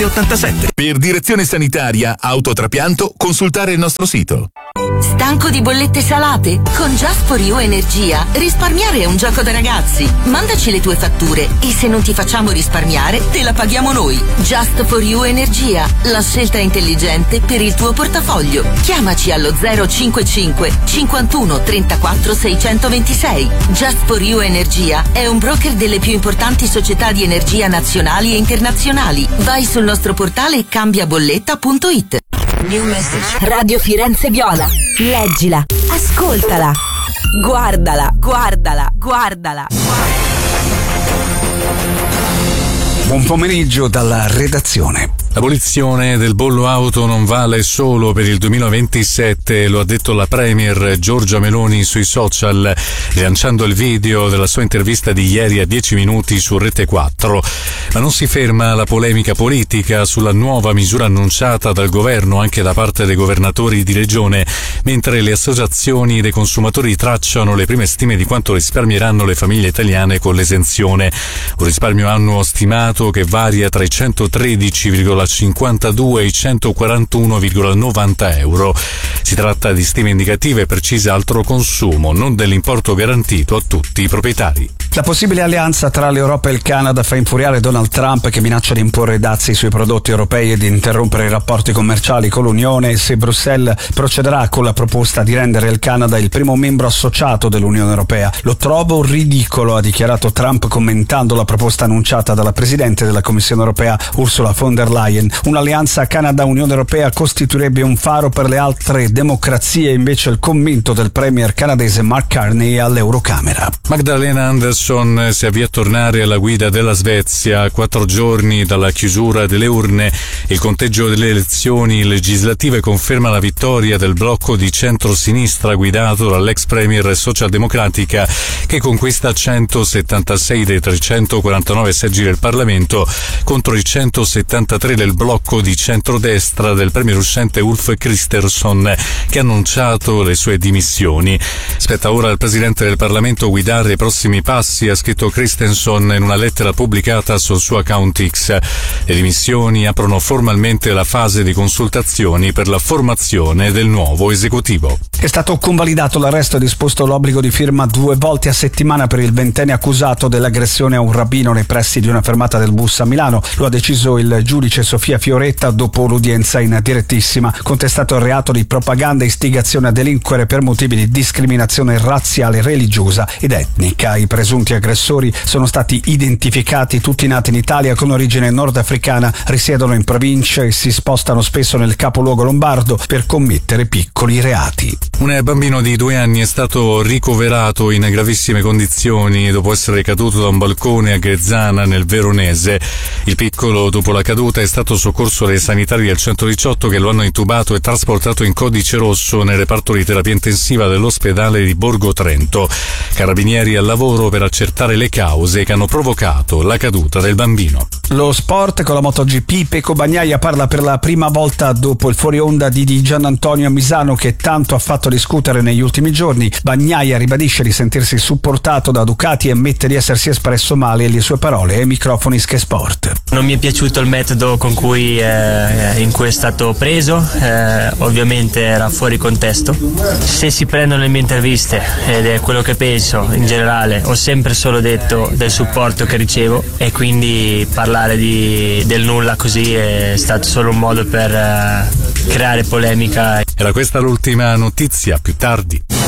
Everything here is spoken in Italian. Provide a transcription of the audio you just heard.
87. Per direzione sanitaria, autotrapianto, consultare il nostro sito. Stanco di bollette salate? Con Just for You Energia risparmiare è un gioco da ragazzi. Mandaci le tue fatture e se non ti facciamo risparmiare te la paghiamo noi. Just for You Energia, la scelta intelligente per il tuo portafoglio. Chiamaci allo 055 51 34 626. Just for You Energia è un broker delle più importanti società di energia nazionali e internazionali. Vai sul nostro portale cambiabolletta.it. New message. Radio Firenze Viola. Leggila, ascoltala, guardala. Buon pomeriggio dalla redazione. L'abolizione del bollo auto non vale solo per il 2027, lo ha detto la Premier Giorgia Meloni sui social, lanciando il video della sua intervista di ieri a 10 minuti su Rete 4. Ma non si ferma la polemica politica sulla nuova misura annunciata dal governo anche da parte dei governatori di regione, mentre le associazioni dei consumatori tracciano le prime stime di quanto risparmieranno le famiglie italiane con l'esenzione. Un risparmio annuo stimato che varia tra i 113,52 e i 141,90 euro. Si tratta di stime indicative precise altro consumo, non dell'importo garantito a tutti i proprietari. La possibile alleanza tra l'Europa e il Canada fa infuriare Donald Trump, che minaccia di imporre dazi sui prodotti europei e di interrompere i rapporti commerciali con l'Unione se Bruxelles procederà con la proposta di rendere il Canada il primo membro associato dell'Unione Europea. Lo trovo ridicolo, ha dichiarato Trump commentando la proposta annunciata dalla Presidente della Commissione Europea Ursula von der Leyen. Un'alleanza Canada-Unione Europea costituirebbe un faro per le altre democrazie, invece il commento del premier canadese Mark Carney all'Eurocamera. Magdalena Andersson si avvia a tornare alla guida della Svezia a 4 giorni dalla chiusura delle urne. Il conteggio delle elezioni legislative conferma la vittoria del blocco di centro-sinistra guidato dall'ex premier socialdemocratica, che conquista 176 dei 349 seggi del Parlamento contro i 173 del blocco di centrodestra del premier uscente Ulf Kristersson, che ha annunciato le sue dimissioni. Spetta ora al presidente del Parlamento guidare i prossimi passi, ha scritto Kristersson in una lettera pubblicata sul suo account X. Le dimissioni aprono formalmente la fase di consultazioni per la formazione del nuovo esecutivo. È stato convalidato l'arresto e disposto l'obbligo di firma 2 volte a settimana per il 20enne accusato dell'aggressione a un rabbino nei pressi di una fermata del bus a Milano. Lo ha deciso il giudice Sofia Fioretta dopo l'udienza in direttissima. Contestato il reato di propaganda e istigazione a delinquere per motivi di discriminazione razziale, religiosa ed etnica. I presunti aggressori sono stati identificati, tutti nati in Italia con origine nordafricana, risiedono in provincia e si spostano spesso nel capoluogo lombardo per commettere piccoli reati. Un bambino di 2 anni è stato ricoverato in gravissime condizioni dopo essere caduto da un balcone a Grezzana nel Veronese. Il piccolo, dopo la caduta, è stato soccorso dai sanitari del 118 che lo hanno intubato e trasportato in codice rosso nel reparto di terapia intensiva dell'ospedale di Borgo Trento. Carabinieri al lavoro per accertare le cause che hanno provocato la caduta del bambino. Lo sport con la MotoGP. Pecco Bagnaia parla per la prima volta dopo il fuori onda di Gian Antonio Misano, che tanto ha fatto discutere negli ultimi giorni. Bagnaia ribadisce di sentirsi supportato da Ducati e ammette di essersi espresso male. Le sue parole ai microfoni Sky Sport. Non mi è piaciuto il metodo in cui è stato preso, ovviamente era fuori contesto. Se si prendono le mie interviste, ed è quello che penso in generale, ho sempre solo detto del supporto che ricevo, e quindi parlare del nulla così è stato solo un modo per creare polemica. Era questa l'ultima notizia, più tardi.